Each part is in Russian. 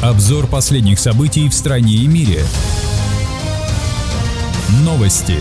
Обзор последних событий в стране и мире. Новости.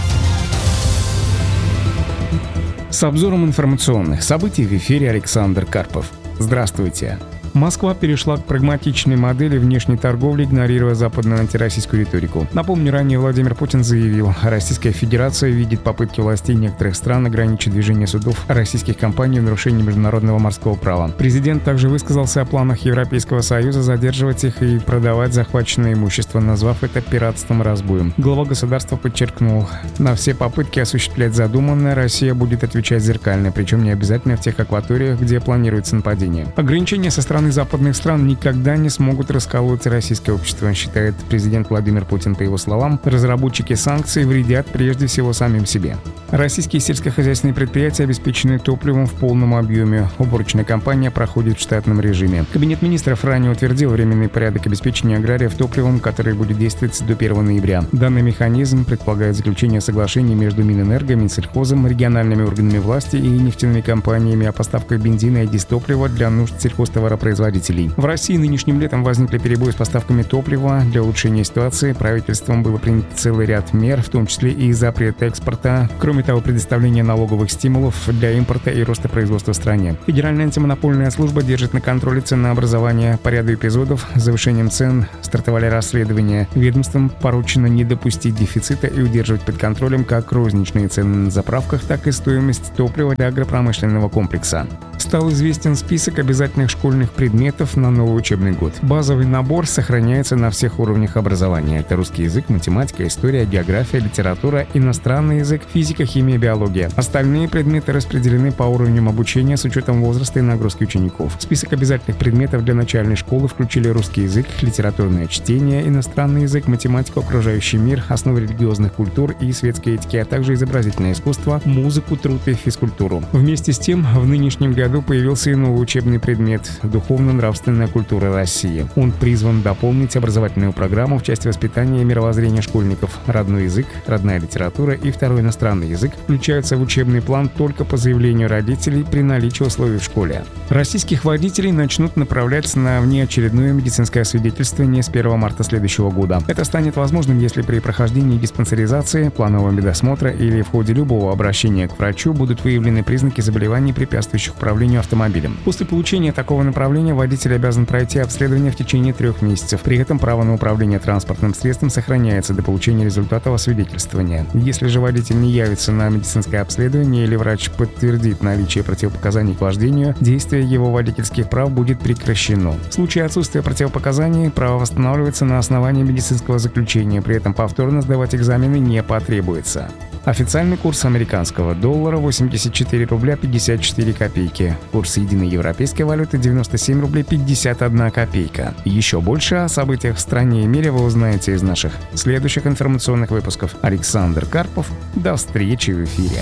С обзором информационных событий в эфире Александр Карпов. Здравствуйте. Москва перешла к прагматичной модели внешней торговли, игнорируя западную антироссийскую риторику. Напомню, ранее Владимир Путин заявил, Российская Федерация видит попытки властей некоторых стран ограничить движение судов российских компаний в нарушении международного морского права. Президент также высказался о планах Европейского Союза задерживать их и продавать захваченное имущество, назвав это пиратством и разбоем. Глава государства подчеркнул, на все попытки осуществлять задуманное Россия будет отвечать зеркально, причем не обязательно в тех акваториях, где планируется нападение. Ограничения со стороны западных стран никогда не смогут расколоть российское общество, считает президент Владимир Путин. По его словам, разработчики санкций вредят прежде всего самим себе. Российские сельскохозяйственные предприятия обеспечены топливом в полном объеме. Уборочная кампания проходит в штатном режиме. Кабинет министров ранее утвердил временный порядок обеспечения аграриев топливом, который будет действовать до 1 ноября. Данный механизм предполагает заключение соглашений между Минэнерго, Минсельхозом, региональными органами власти и нефтяными компаниями о поставках бензина и дизтоплива для нужд сельхозтоваропроизводителей. В России нынешним летом возникли перебои с поставками топлива. Для улучшения ситуации правительством было принято целый ряд мер, в том числе и запрет экспорта. Кроме того, предоставление налоговых стимулов для импорта и роста производства в стране. Федеральная антимонопольная служба держит на контроле ценообразование. По ряду эпизодов с завышением цен стартовали расследования. Ведомствам поручено не допустить дефицита и удерживать под контролем как розничные цены на заправках, так и стоимость топлива для агропромышленного комплекса. Стал известен список обязательных школьных предметов на новый учебный год. Базовый набор сохраняется на всех уровнях образования. Это русский язык, математика, история, география, литература, иностранный язык, физика, химия, биология. Остальные предметы распределены по уровням обучения с учетом возраста и нагрузки учеников. В список обязательных предметов для начальной школы включили русский язык, литературное чтение, иностранный язык, математику, окружающий мир, основы религиозных культур и светской этики, а также изобразительное искусство, музыку, труд и физкультуру. Вместе с тем, в нынешнем году появился и новый учебный предмет – духовно-нравственная культура России. Он призван дополнить образовательную программу в части воспитания и мировоззрения школьников. Родной язык, родная литература и второй иностранный язык включаются в учебный план только по заявлению родителей при наличии условий в школе. Российских водителей начнут направлять на внеочередное медицинское освидетельствование с 1 марта следующего года. Это станет возможным, если при прохождении диспансеризации, планового медосмотра или в ходе любого обращения к врачу будут выявлены признаки заболеваний, препятствующих управлению автомобилем. После получения такого направления водитель обязан пройти обследование в течение 3 месяцев. При этом право на управление транспортным средством сохраняется до получения результатов освидетельствования. Если же водитель не явится на медицинское обследование или врач подтвердит наличие противопоказаний к вождению, действие его водительских прав будет прекращено. В случае отсутствия противопоказаний право восстанавливается на основании медицинского заключения, при этом повторно сдавать экзамены не потребуется. Официальный курс американского доллара 84 рубля 54 копейки. Курс единой европейской валюты 97 рублей 51 копейка. Еще больше о событиях в стране и мире вы узнаете из наших следующих информационных выпусков. Александр Карпов. До встречи в эфире.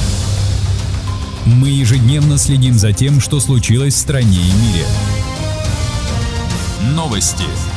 Мы ежедневно следим за тем, что случилось в стране и мире. Новости.